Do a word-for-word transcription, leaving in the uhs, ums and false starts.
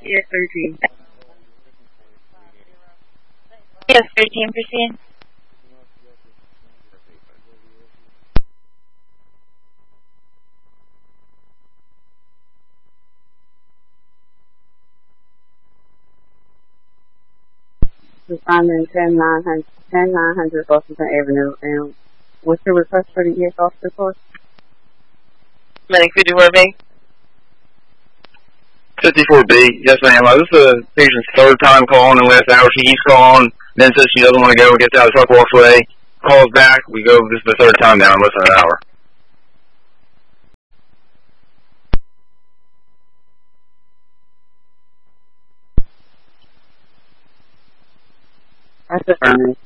Yes, thirteen. Yes, thirteen, proceed. Responding ten nine hundred, ten nine hundred Washington Avenue. And what's your request for the E X officer for? Medic fifty-four B. fifty-four B, yes ma'am. Uh, this is the patient's third time calling in the last hour. She keeps calling, then says she doesn't want to go, gets out of the truck, walks away, calls back, we go, this is the third time now in less than an hour. That's affirmative.